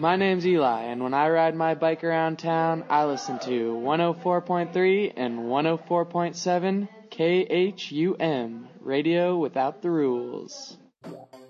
My name's Eli, and when I ride my bike around town, I listen to 104.3 and 104.7 KHUM, Radio Without the Rules.